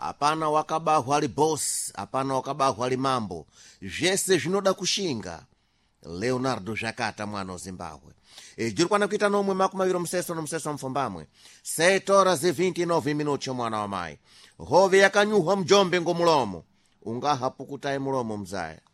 apana wakabahu ali bosi, apana wakabahu ali mambo, vyese zvinoda kushinga. Leonardo Jacata, mwana wa Zimbabwe. Jiri kwana kuita nomwe makumaviro mseso no mseso mfumbamwe 7:29 mwana wa mai. Hove yakanyuhwa mjombe ngomulomo ungahapukutai mulomo mzaya.